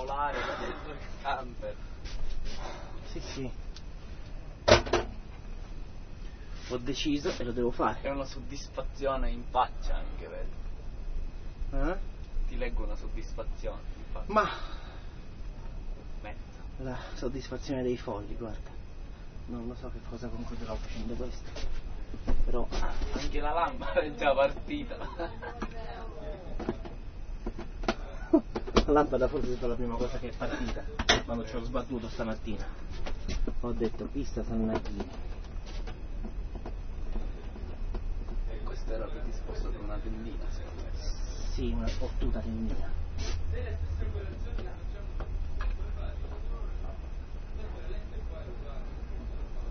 volare da dentro il camper. Sì, sì. Ho deciso e lo devo fare. È una soddisfazione in faccia anche, vedo. Ti leggo una soddisfazione in faccia. Ma mezza. la soddisfazione dei folli, guarda. Non lo so che cosa concluderò facendo questo. Però anche la lampada è già partita. La lampada forse è stata la prima cosa che è partita quando ci ho sbattuto stamattina. Ho detto pista San Nachini. E questo era predisposto per una tendina, secondo me. Sì, una fottuta tendina.